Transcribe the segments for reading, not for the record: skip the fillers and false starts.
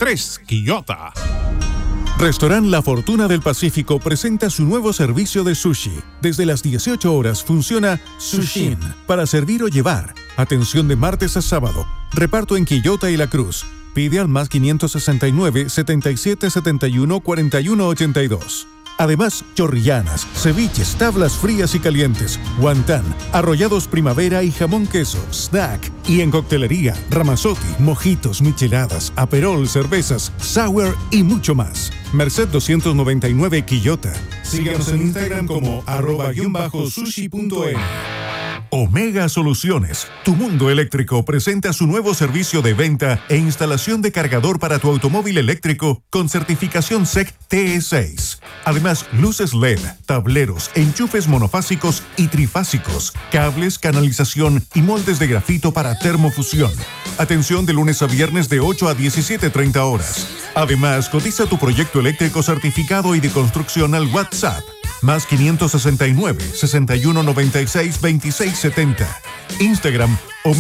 3 Quillota. Restaurant La Fortuna del Pacífico presenta su nuevo servicio de sushi. Desde las 18 horas funciona Sushin para servir o llevar. Atención de martes a sábado. Reparto en Quillota y La Cruz. Pide al más 569 77 71 41 82. Además, chorrillanas, ceviches, tablas frías y calientes, guantán, arrollados primavera y jamón queso, snack. Y en coctelería, ramazotti, mojitos, micheladas, aperol, cervezas, sour y mucho más. Merced 299 Quillota. Síganos en Instagram como @sushi.n. Omega Soluciones, tu mundo eléctrico, presenta su nuevo servicio de venta e instalación de cargador para tu automóvil eléctrico con certificación SEC TE6. Además, luces LED, tableros, enchufes monofásicos y trifásicos, cables, canalización y moldes de grafito para termofusión. Atención de lunes a viernes de 8 a 17:30 horas. Además, cotiza tu proyecto eléctrico certificado y de construcción al WhatsApp. Más 569 61 96 26 70. Instagram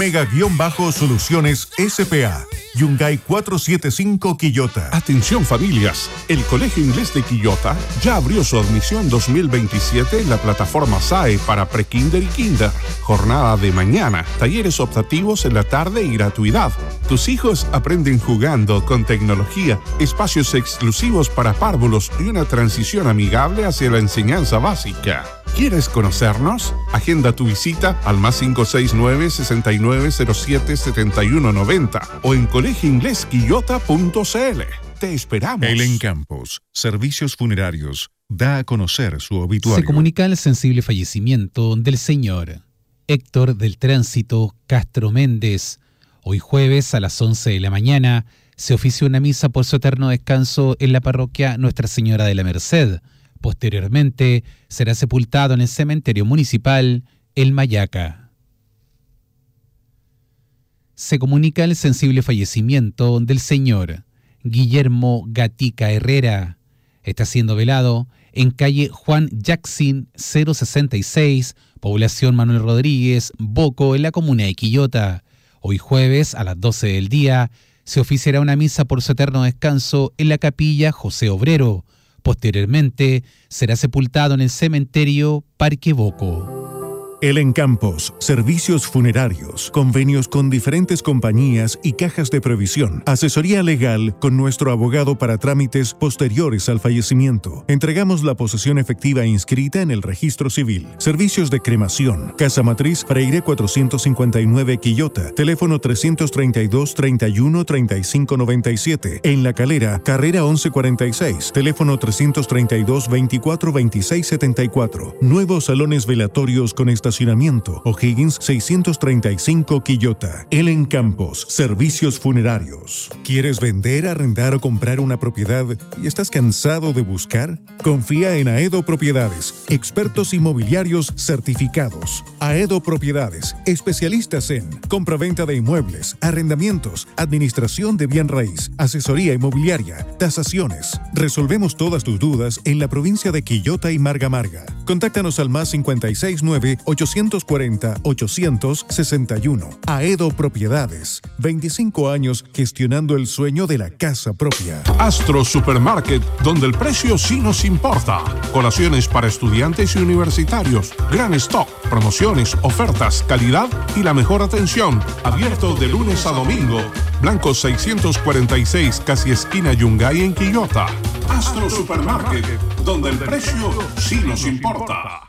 Omega-Soluciones SPA. Yungay 475 Quillota. Atención familias, el Colegio Inglés de Quillota ya abrió su admisión 2027 en la plataforma SAE para prekinder y kinder. Jornada de mañana, talleres optativos en la tarde y gratuidad. Tus hijos aprenden jugando con tecnología, espacios exclusivos para párvulos y una transición amigable hacia la enseñanza básica. ¿Quieres conocernos? Agenda tu visita al más 569 6907 7190 o en colegioinglesquillota.cl. Te esperamos. El Encampos, Servicios Funerarios, da a conocer su obituario. Se comunica el sensible fallecimiento del señor Héctor del Tránsito Castro Méndez. Hoy jueves a las 11 de la mañana se oficia una misa por su eterno descanso en la parroquia Nuestra Señora de la Merced. Posteriormente será sepultado en el cementerio municipal El Mayaca. Se comunica el sensible fallecimiento del señor Guillermo Gatica Herrera. Está siendo velado en calle Juan Jackson 066, población Manuel Rodríguez, Boco, en la comuna de Quillota. Hoy jueves a las 12 del día se oficiará una misa por su eterno descanso en la capilla José Obrero. Posteriormente será sepultado en el cementerio Parque Boco. El Encampos, Servicios Funerarios, convenios con diferentes compañías y cajas de previsión, asesoría legal con nuestro abogado para trámites posteriores al fallecimiento. Entregamos la posesión efectiva inscrita en el registro civil. Servicios de cremación, Casa Matriz, Freire 459 Quillota, teléfono 332 31 35 97. En La Calera, carrera 1146, teléfono 332 24 26 74. Nuevos salones velatorios con estacionamiento, O'Higgins 635 Quillota. El Encampos, Servicios Funerarios. ¿Quieres vender, arrendar o comprar una propiedad y estás cansado de buscar? Confía en Aedo Propiedades, expertos inmobiliarios certificados. Aedo Propiedades, especialistas en compraventa de inmuebles, arrendamientos, administración de bien raíz, asesoría inmobiliaria, tasaciones. Resolvemos todas tus dudas en la provincia de Quillota y Marga Marga. Contáctanos al más 569 840 861. Aedo Propiedades. 25 años gestionando el sueño de la casa propia. Astro Supermarket, donde el precio sí nos importa. Colaciones para estudiantes y universitarios. Gran stock, promociones, ofertas, calidad y la mejor atención. Abierto de lunes a domingo. Blanco 646, casi esquina Yungay en Quillota. Astro Supermarket, donde el precio sí nos importa.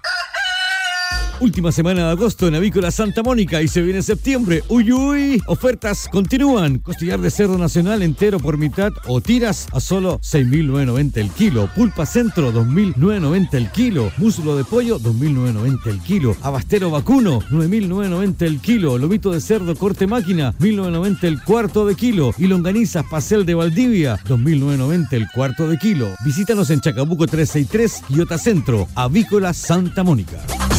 Última semana de agosto en Avícola Santa Mónica y se viene septiembre. ¡Uy, uy! Ofertas continúan. Costillar de cerdo nacional entero por mitad o tiras a solo 6.990 el kilo. Pulpa centro, 2.990 el kilo. Muslo de pollo, 2.990 el kilo. Abastero vacuno, 9.990 el kilo. Lomito de cerdo corte máquina, 1.990 el cuarto de kilo. Y longanizas pastel de Valdivia, 2.990 el cuarto de kilo. Visítanos en Chacabuco 363, Quillota Centro, Avícola Santa Mónica.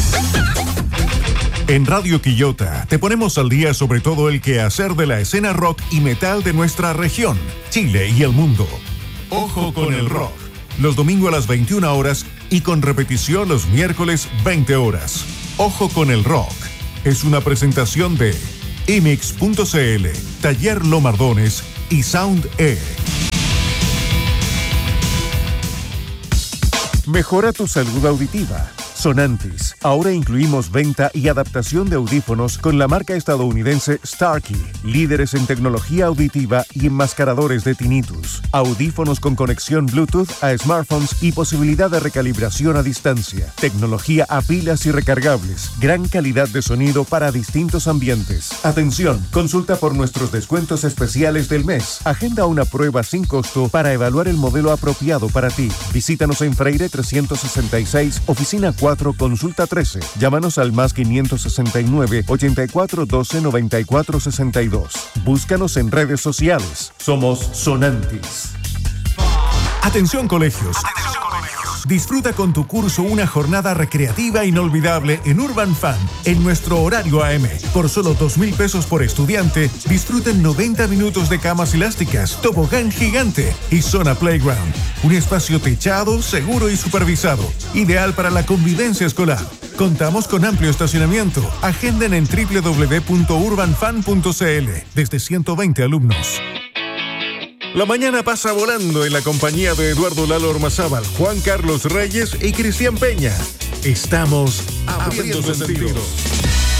En Radio Quillota te ponemos al día sobre todo el quehacer de la escena rock y metal de nuestra región, Chile y el mundo. Ojo con el rock, los domingos a las 21 horas y con repetición los miércoles 20 horas. Ojo con el rock es una presentación de Imix.cl, Taller Lomardones y Sound E. Mejora tu salud auditiva. Sonantis. Ahora incluimos venta y adaptación de audífonos con la marca estadounidense Starkey, líderes en tecnología auditiva y enmascaradores de tinnitus. Audífonos con conexión Bluetooth a smartphones y posibilidad de recalibración a distancia. Tecnología a pilas y recargables. Gran calidad de sonido para distintos ambientes. Atención, consulta por nuestros descuentos especiales del mes. Agenda una prueba sin costo para evaluar el modelo apropiado para ti. Visítanos en Freire 366, oficina 4, consulta 13. Llámanos al más 569 84 12 94 62. Búscanos en redes sociales. Somos Sonantis. Atención colegios. Disfruta con tu curso una jornada recreativa inolvidable en Urban Fun, en nuestro horario AM. Por solo 2,000 pesos por estudiante, disfruten 90 minutos de camas elásticas, tobogán gigante y zona playground. Un espacio techado, seguro y supervisado, ideal para la convivencia escolar. Contamos con amplio estacionamiento. Agenden en www.urbanfan.cl. Desde 120 alumnos. La mañana pasa volando en la compañía de Eduardo Lalo Ormazábal, Juan Carlos Reyes y Cristian Peña. Estamos abriendo sentidos.